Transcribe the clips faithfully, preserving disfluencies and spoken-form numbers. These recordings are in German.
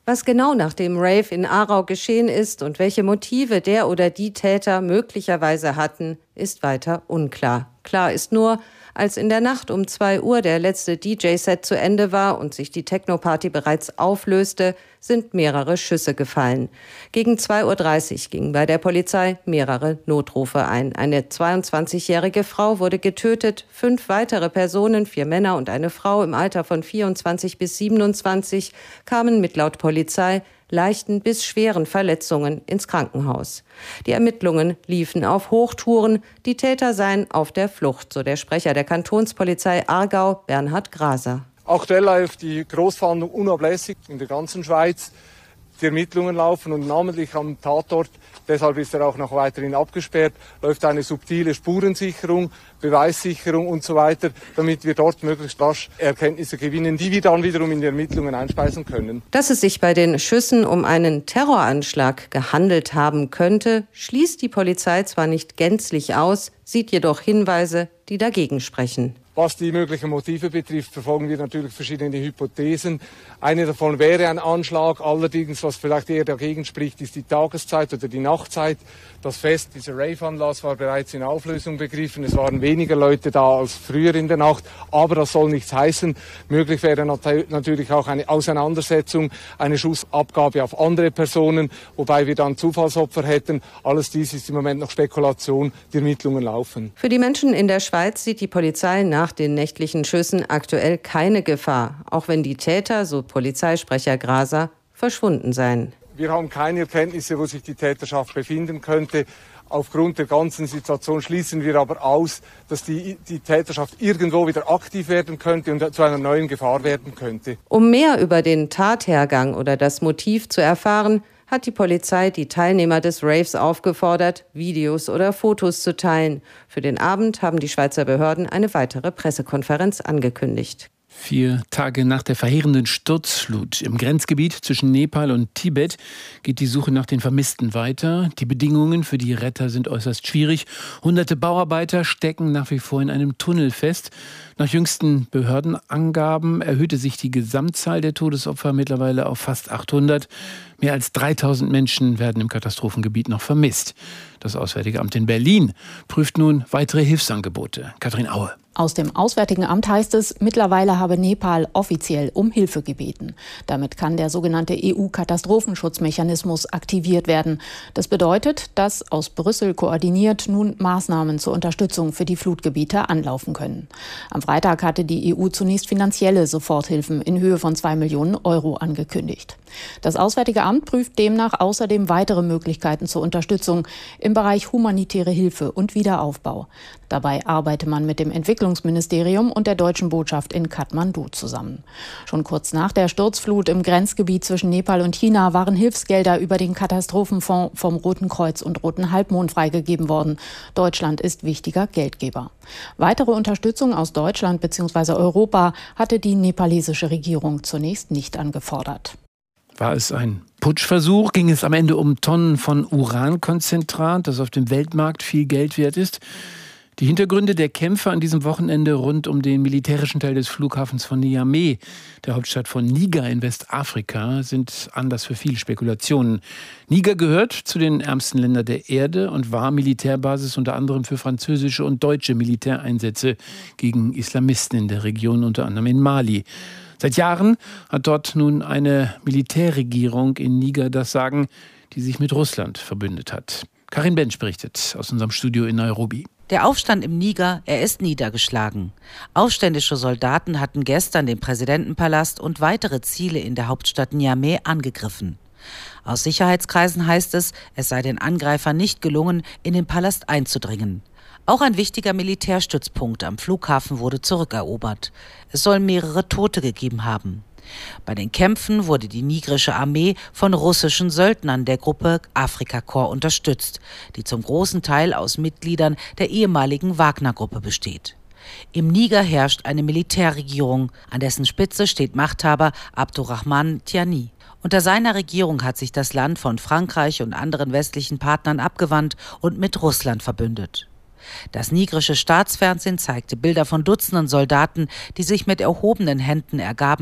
Was genau nach dem Rave in Aarau geschehen ist und welche Motive der oder die Täter möglicherweise hatten, ist weiter unklar. Klar ist nur, als in der Nacht um zwei Uhr der letzte D J-Set zu Ende war und sich die Techno-Party bereits auflöste, sind mehrere Schüsse gefallen. Gegen zwei Uhr dreißig gingen bei der Polizei mehrere Notrufe ein. Eine zweiundzwanzigjährige Frau wurde getötet, fünf weitere Personen, vier Männer und eine Frau im Alter von vierundzwanzig bis siebenundzwanzig, kamen mit laut Polizei leichten bis schweren Verletzungen ins Krankenhaus. Die Ermittlungen liefen auf Hochtouren. Die Täter seien auf der Flucht, so der Sprecher der Kantonspolizei Aargau, Bernhard Graser. Aktuell läuft die Großfahndung unablässig in der ganzen Schweiz. Die Ermittlungen laufen und namentlich am Tatort, deshalb ist er auch noch weiterhin abgesperrt, läuft eine subtile Spurensicherung, Beweissicherung und so weiter, damit wir dort möglichst rasch Erkenntnisse gewinnen, die wir dann wiederum in die Ermittlungen einspeisen können. Dass es sich bei den Schüssen um einen Terroranschlag gehandelt haben könnte, schließt die Polizei zwar nicht gänzlich aus, sieht jedoch Hinweise, die dagegen sprechen. Was die möglichen Motive betrifft, verfolgen wir natürlich verschiedene Hypothesen. Eine davon wäre ein Anschlag. Allerdings, was vielleicht eher dagegen spricht, ist die Tageszeit oder die Nachtzeit. Das Fest, dieser Rave-Anlass, war bereits in Auflösung begriffen. Es waren weniger Leute da als früher in der Nacht. Aber das soll nichts heißen. Möglich wäre nat- natürlich auch eine Auseinandersetzung, eine Schussabgabe auf andere Personen, wobei wir dann Zufallsopfer hätten. Alles dies ist im Moment noch Spekulation. Die Ermittlungen laufen. Für die Menschen in der Schweiz sieht die Polizei nach den nächtlichen Schüssen aktuell keine Gefahr, auch wenn die Täter, so Polizeisprecher Graser, verschwunden seien. Wir haben keine Erkenntnisse, wo sich die Täterschaft befinden könnte. Aufgrund der ganzen Situation schließen wir aber aus, dass die, die Täterschaft irgendwo wieder aktiv werden könnte und zu einer neuen Gefahr werden könnte. Um mehr über den Tathergang oder das Motiv zu erfahren, hat die Polizei die Teilnehmer des Raves aufgefordert, Videos oder Fotos zu teilen. Für den Abend haben die Schweizer Behörden eine weitere Pressekonferenz angekündigt. Vier Tage nach der verheerenden Sturzflut im Grenzgebiet zwischen Nepal und Tibet geht die Suche nach den Vermissten weiter. Die Bedingungen für die Retter sind äußerst schwierig. Hunderte Bauarbeiter stecken nach wie vor in einem Tunnel fest. Nach jüngsten Behördenangaben erhöhte sich die Gesamtzahl der Todesopfer mittlerweile auf fast achthundert. Mehr als dreitausend Menschen werden im Katastrophengebiet noch vermisst. Das Auswärtige Amt in Berlin prüft nun weitere Hilfsangebote. Kathrin Aue. Aus dem Auswärtigen Amt heißt es, mittlerweile habe Nepal offiziell um Hilfe gebeten. Damit kann der sogenannte E U-Katastrophenschutzmechanismus aktiviert werden. Das bedeutet, dass aus Brüssel koordiniert nun Maßnahmen zur Unterstützung für die Flutgebiete anlaufen können. Am Freitag hatte die E U zunächst finanzielle Soforthilfen in Höhe von zwei Millionen Euro angekündigt. Das Auswärtige Amt prüft demnach außerdem weitere Möglichkeiten zur Unterstützung im Bereich humanitäre Hilfe und Wiederaufbau. Dabei arbeite man mit dem Entwicklungsministerium und der deutschen Botschaft in Kathmandu zusammen. Schon kurz nach der Sturzflut im Grenzgebiet zwischen Nepal und China waren Hilfsgelder über den Katastrophenfonds vom Roten Kreuz und Roten Halbmond freigegeben worden. Deutschland ist wichtiger Geldgeber. Weitere Unterstützung aus Deutschland bzw. Europa hatte die nepalesische Regierung zunächst nicht angefordert. War es ein Putschversuch? Ging es am Ende um Tonnen von Urankonzentrat, das auf dem Weltmarkt viel Geld wert ist? Die Hintergründe der Kämpfe an diesem Wochenende rund um den militärischen Teil des Flughafens von Niamey, der Hauptstadt von Niger in Westafrika, sind Anlass für viele Spekulationen. Niger gehört zu den ärmsten Ländern der Erde und war Militärbasis unter anderem für französische und deutsche Militäreinsätze gegen Islamisten in der Region, unter anderem in Mali. Seit Jahren hat dort nun eine Militärregierung in Niger das Sagen, die sich mit Russland verbündet hat. Karin Bench berichtet aus unserem Studio in Nairobi. Der Aufstand im Niger, er ist niedergeschlagen. Aufständische Soldaten hatten gestern den Präsidentenpalast und weitere Ziele in der Hauptstadt Niamey angegriffen. Aus Sicherheitskreisen heißt es, es sei den Angreifern nicht gelungen, in den Palast einzudringen. Auch ein wichtiger Militärstützpunkt am Flughafen wurde zurückerobert. Es soll mehrere Tote gegeben haben. Bei den Kämpfen wurde die nigrische Armee von russischen Söldnern der Gruppe Afrika Korps unterstützt, die zum großen Teil aus Mitgliedern der ehemaligen Wagner-Gruppe besteht. Im Niger herrscht eine Militärregierung, an dessen Spitze steht Machthaber Abdurrahman Tiani. Unter seiner Regierung hat sich das Land von Frankreich und anderen westlichen Partnern abgewandt und mit Russland verbündet. Das nigrische Staatsfernsehen zeigte Bilder von Dutzenden Soldaten, die sich mit erhobenen Händen ergaben,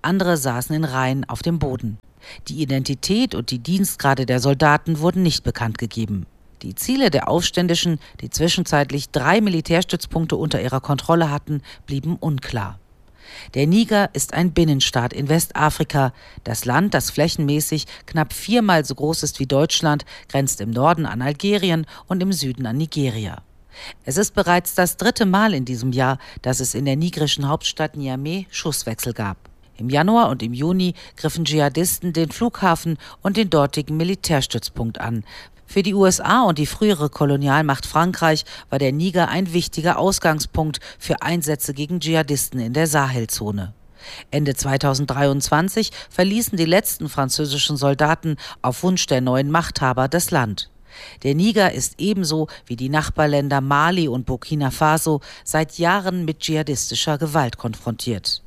andere saßen in Reihen auf dem Boden. Die Identität und die Dienstgrade der Soldaten wurden nicht bekannt gegeben. Die Ziele der Aufständischen, die zwischenzeitlich drei Militärstützpunkte unter ihrer Kontrolle hatten, blieben unklar. Der Niger ist ein Binnenstaat in Westafrika. Das Land, das flächenmäßig knapp viermal so groß ist wie Deutschland, grenzt im Norden an Algerien und im Süden an Nigeria. Es ist bereits das dritte Mal in diesem Jahr, dass es in der nigerischen Hauptstadt Niamey Schusswechsel gab. Im Januar und im Juni griffen Dschihadisten den Flughafen und den dortigen Militärstützpunkt an. Für die U S A und die frühere Kolonialmacht Frankreich war der Niger ein wichtiger Ausgangspunkt für Einsätze gegen Dschihadisten in der Sahelzone. Ende zweitausenddreiundzwanzig verließen die letzten französischen Soldaten auf Wunsch der neuen Machthaber das Land. Der Niger ist ebenso wie die Nachbarländer Mali und Burkina Faso seit Jahren mit dschihadistischer Gewalt konfrontiert.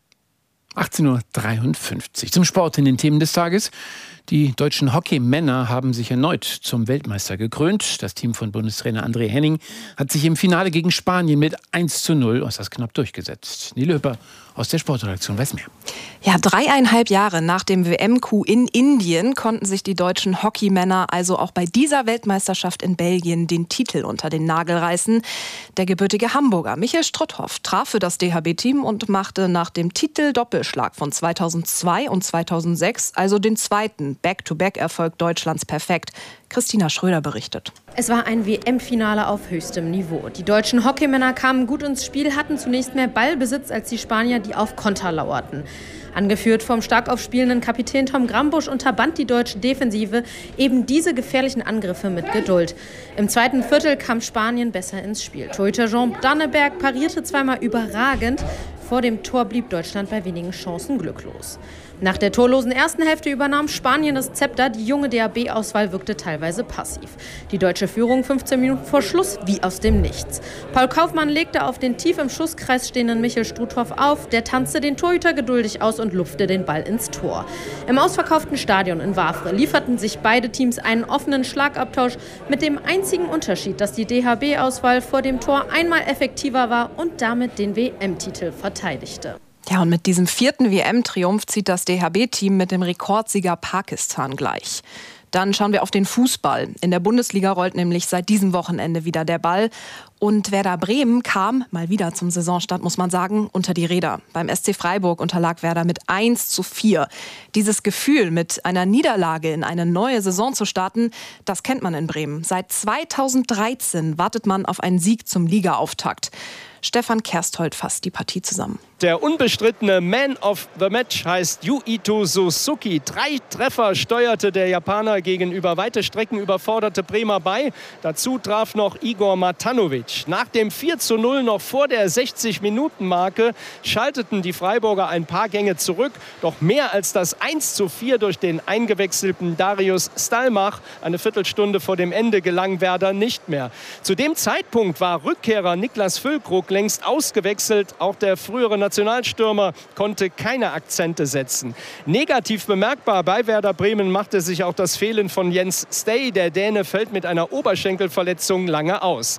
achtzehn Uhr dreiundfünfzig. Zum Sport in den Themen des Tages. Die deutschen Hockeymänner haben sich erneut zum Weltmeister gekrönt. Das Team von Bundestrainer André Henning hat sich im Finale gegen Spanien mit eins zu null äußerst knapp durchgesetzt. Nele Hüpper aus der Sportredaktion weiß mehr. Ja, dreieinhalb Jahre nach dem W M-Coup in Indien konnten sich die deutschen Hockeymänner also auch bei dieser Weltmeisterschaft in Belgien den Titel unter den Nagel reißen. Der gebürtige Hamburger Michael Strutthoff traf für das D H B-Team und machte nach dem Titel-Doppelschlag von zweitausendzwei und zweitausendsechs also den zweiten Back-to-Back-Erfolg Deutschlands perfekt. Christina Schröder berichtet. Es war ein W M-Finale auf höchstem Niveau. Die deutschen Hockeymänner kamen gut ins Spiel, hatten zunächst mehr Ballbesitz als die Spanier, die auf Konter lauerten. Angeführt vom stark aufspielenden Kapitän Tom Grambusch unterband die deutsche Defensive eben diese gefährlichen Angriffe mit Geduld. Im zweiten Viertel kam Spanien besser ins Spiel. Torhüter Jean Danneberg parierte zweimal überragend. Vor dem Tor blieb Deutschland bei wenigen Chancen glücklos. Nach der torlosen ersten Hälfte übernahm Spanien das Zepter. Die junge D H B-Auswahl wirkte teilweise passiv. Die deutsche Führung fünfzehn Minuten vor Schluss wie aus dem Nichts. Paul Kaufmann legte auf den tief im Schusskreis stehenden Michael Strutthoff auf. Der tanzte den Torhüter geduldig aus und lupfte den Ball ins Tor. Im ausverkauften Stadion in Wavre lieferten sich beide Teams einen offenen Schlagabtausch mit dem einzigen Unterschied, dass die D H B-Auswahl vor dem Tor einmal effektiver war und damit den W M-Titel verteidigte. Ja, und mit diesem vierten W M-Triumph zieht das D H B-Team mit dem Rekordsieger Pakistan gleich. Dann schauen wir auf den Fußball. In der Bundesliga rollt nämlich seit diesem Wochenende wieder der Ball. Und Werder Bremen kam, mal wieder zum Saisonstart, muss man sagen, unter die Räder. Beim S C Freiburg unterlag Werder mit eins zu vier. Dieses Gefühl, mit einer Niederlage in eine neue Saison zu starten, das kennt man in Bremen. Seit zweitausenddreizehn wartet man auf einen Sieg zum Ligaauftakt. Stefan Kersthold fasst die Partie zusammen. Der unbestrittene Man of the Match heißt Yuito Suzuki. Drei Treffer steuerte der Japaner gegen über weite Strecken überforderte Bremer bei. Dazu traf noch Igor Matanovic. Nach dem vier zu null noch vor der sechzig-Minuten-Marke schalteten die Freiburger ein paar Gänge zurück. Doch mehr als das eins zu vier durch den eingewechselten Darius Stalmach eine Viertelstunde vor dem Ende gelang Werder nicht mehr. Zu dem Zeitpunkt war Rückkehrer Niklas Füllkrug längst ausgewechselt. Auch der frühere Nationalstürmer konnte keine Akzente setzen. Negativ bemerkbar bei Werder Bremen machte sich auch das Fehlen von Jens Stay. Der Däne fällt mit einer Oberschenkelverletzung lange aus.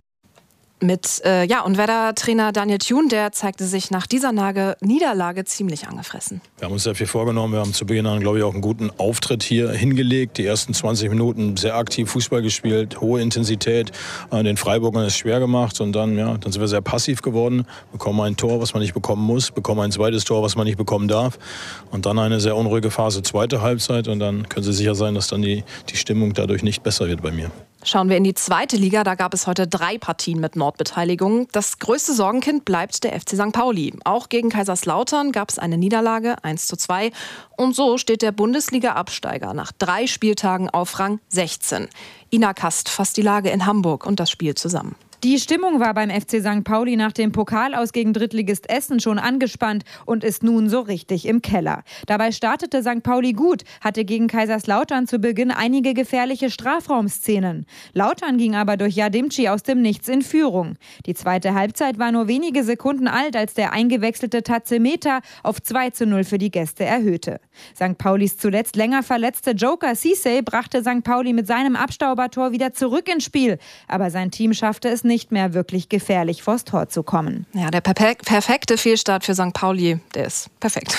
Mit, äh, ja, und Werder-Trainer Daniel Thun, der zeigte sich nach dieser Nage Niederlage ziemlich angefressen. Wir haben uns sehr viel vorgenommen. Wir haben zu Beginn an, glaube ich, auch einen guten Auftritt hier hingelegt. Die ersten zwanzig Minuten sehr aktiv Fußball gespielt, hohe Intensität. Den Freiburgern ist schwer gemacht. Und dann, ja, dann sind wir sehr passiv geworden. Bekommen ein Tor, was man nicht bekommen muss. Bekommen ein zweites Tor, was man nicht bekommen darf. Und dann eine sehr unruhige Phase, zweite Halbzeit. Und dann können Sie sicher sein, dass dann die, die Stimmung dadurch nicht besser wird bei mir. Schauen wir in die zweite Liga, da gab es heute drei Partien mit Nordbeteiligung. Das größte Sorgenkind bleibt der F C Sankt Pauli. Auch gegen Kaiserslautern gab es eine Niederlage, eins zu zwei. Und so steht der Bundesliga-Absteiger nach drei Spieltagen auf Rang sechzehn. Ina Kast fasst die Lage in Hamburg und das Spiel zusammen. Die Stimmung war beim F C Sankt Pauli nach dem Pokalaus gegen Drittligist Essen schon angespannt und ist nun so richtig im Keller. Dabei startete Sankt Pauli gut, hatte gegen Kaiserslautern zu Beginn einige gefährliche Strafraumszenen. Lautern ging aber durch Yadimci aus dem Nichts in Führung. Die zweite Halbzeit war nur wenige Sekunden alt, als der eingewechselte Tazemeter auf zwei zu null für die Gäste erhöhte. Sankt Paulis zuletzt länger verletzte Joker Cissé brachte Sankt Pauli mit seinem Abstaubertor wieder zurück ins Spiel. Aber sein Team schaffte es nicht mehr wirklich gefährlich vors Tor zu kommen. Ja, der perfek- perfekte Fehlstart für Sankt Pauli, der ist perfekt.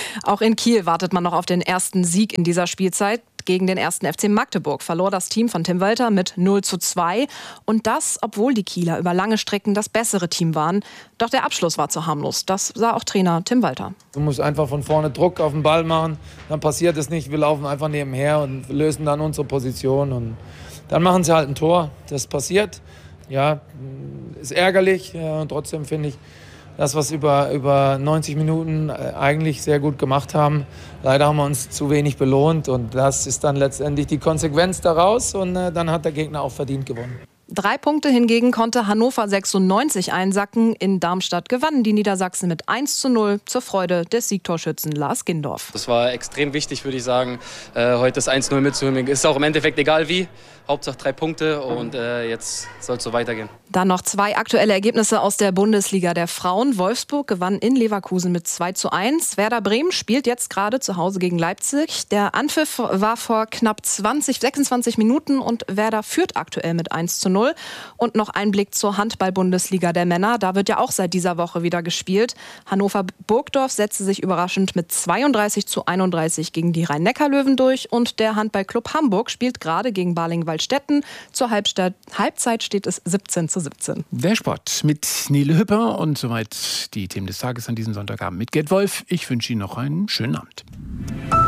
Auch in Kiel wartet man noch auf den ersten Sieg in dieser Spielzeit. Gegen den ersten F C Magdeburg verlor das Team von Tim Walter mit null zu zwei. Und das, obwohl die Kieler über lange Strecken das bessere Team waren. Doch der Abschluss war zu harmlos. Das sah auch Trainer Tim Walter. Du musst einfach von vorne Druck auf den Ball machen. Dann passiert es nicht. Wir laufen einfach nebenher und lösen dann unsere Position. Und dann machen sie halt ein Tor. Das passiert. Ja, ist ärgerlich. Und trotzdem finde ich, das, was über, über neunzig Minuten eigentlich sehr gut gemacht haben. Leider haben wir uns zu wenig belohnt und das ist dann letztendlich die Konsequenz daraus und äh, dann hat der Gegner auch verdient gewonnen. Drei Punkte hingegen konnte Hannover sechsundneunzig einsacken. In Darmstadt gewannen die Niedersachsen mit eins zu null zur Freude des Siegtorschützen Lars Gindorf. Das war extrem wichtig, würde ich sagen, äh, heute das eins zu null mitzunehmen. Ist auch im Endeffekt egal wie. Hauptsache drei Punkte und äh, jetzt soll es so weitergehen. Dann noch zwei aktuelle Ergebnisse aus der Bundesliga der Frauen. Wolfsburg gewann in Leverkusen mit zwei zu eins. Werder Bremen spielt jetzt gerade zu Hause gegen Leipzig. Der Anpfiff war vor knapp zwanzig, sechsundzwanzig Minuten und Werder führt aktuell mit eins zu null. Und noch ein Blick zur Handball-Bundesliga der Männer. Da wird ja auch seit dieser Woche wieder gespielt. Hannover-Burgdorf setzte sich überraschend mit zweiunddreißig zu einunddreißig gegen die Rhein-Neckar-Löwen durch. Und der Handballclub Hamburg spielt gerade gegen Balingen-Waldstätten. Zur Halbzeit, Halbzeit steht es siebzehn zu siebzehn. Der Sport mit Nele Hüpper und soweit die Themen des Tages an diesem Sonntagabend mit Gerd Wolf. Ich wünsche Ihnen noch einen schönen Abend.